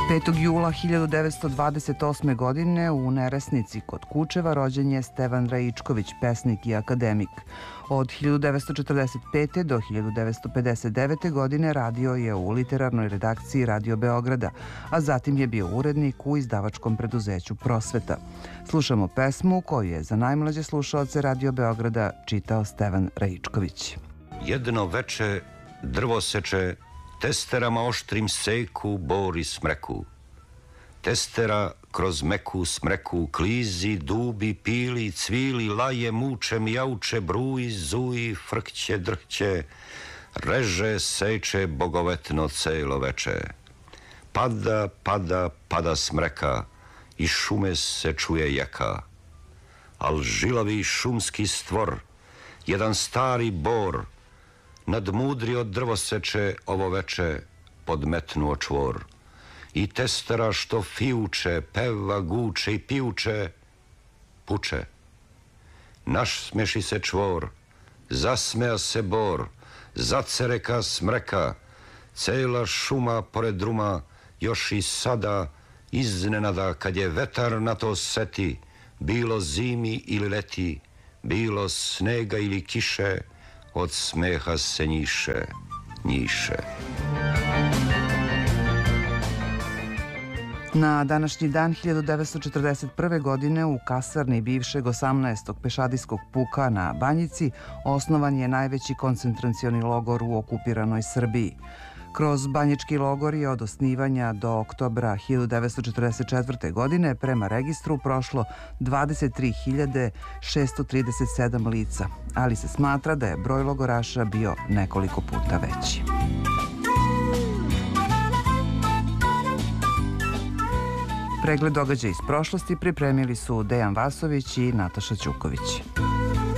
5. jula 1928. godine u Neresnici kod Kučeva rođen je Stevan Raičković, pesnik i akademik. Od 1945. do 1959. godine radio je u literarnoj redakciji Radio Beograda, a zatim je bio urednik u izdavačkom preduzeću Prosveta. Slušamo pesmu koju je za najmlađe slušaoce Radio Beograda čitao Stevan Raičković. Jedno veče drvoseče testerama oštrim seku bori smreku. Testera kroz meku smreku klizi, dubi, pili, cvili, laje, muče, mijauče, bruji, zuji, frkće, drhće, reže, seče bogovetno celo veče. Pada, pada, pada smreka, iz šume se čuje jaka. Al žilavi šumski stvor, jedan stari bor, nadmudrio drvoseče ovo veče podmetnuo čvor. I testera što fijuče, peva, guče i pijuče, puče. Nasmeši se čvor, zasmeja se bor, zacereka smreka, cela šuma pored druma još i sada iznenada kad je vetar na to seti, bilo zimi ili leti, bilo snega ili kiše, od smeha se njiše, njiše. Na današnji dan 1941. godine u kasarni bivšeg 18. pešadijskog puka na Banjici osnovan je najveći koncentracioni logor u okupiranoj Srbiji. Kroz Banjički logor je od osnivanja do oktobra 1944. godine prema registru prošlo 23.637 lica, ali se smatra da je broj logoraša bio nekoliko puta veći. Pregled događaja iz prošlosti pripremili su Dejan Vasović i Nataša Ćuković.